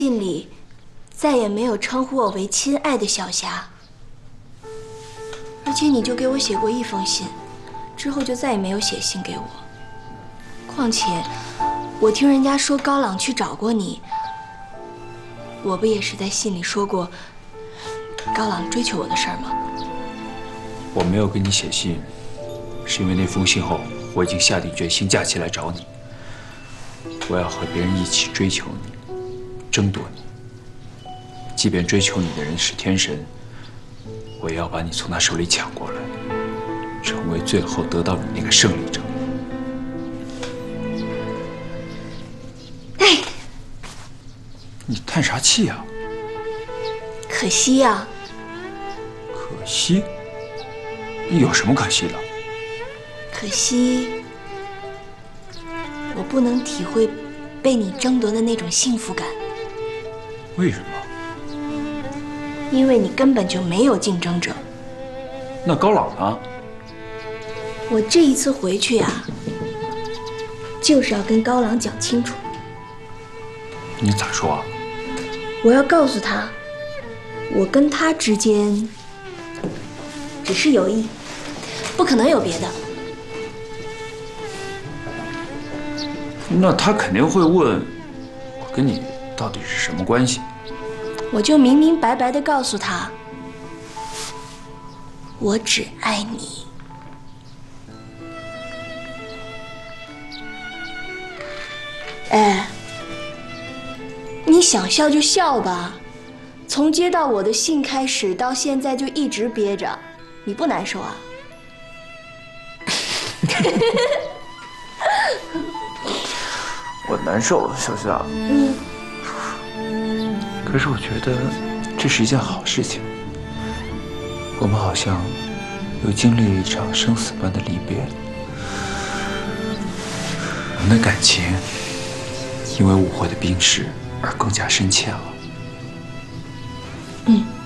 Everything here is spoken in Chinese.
信里再也没有称呼我为亲爱的小霞，而且你就给我写过一封信，之后就再也没有写信给我。况且，我听人家说高朗去找过你，我不也是在信里说过高朗追求我的事儿吗？ 我没有给你写信，是因为那封信后，我已经下定决心假期来找你。我要和别人一起追求你，争夺你。即便追求你的人是天神，我也要把你从他手里抢过来，成为最后得到你那个胜利者。 哎， 你叹啥气呀？ 可惜呀。 可惜？有什么可惜的？ 可惜，我不能体会被你争夺的那种幸福感。 为什么？ 因为你根本就没有竞争者。 那高朗呢？ 我这一次回去呀，就是要跟高朗讲清楚。 你咋说啊？ 我要告诉他，我跟他之间只是友谊，不可能有别的。 那他肯定会问，我跟你到底是什么关系？ 我就明明白白地告诉他，我只爱你。哎，你想笑就笑吧，从接到我的信开始到现在就一直憋着，你不难受啊？ 我难受，小夏。可是我觉得这是一件好事情。我们好像又经历了一场生死般的离别。我们的感情因为误会的冰释而更加深切了。 嗯。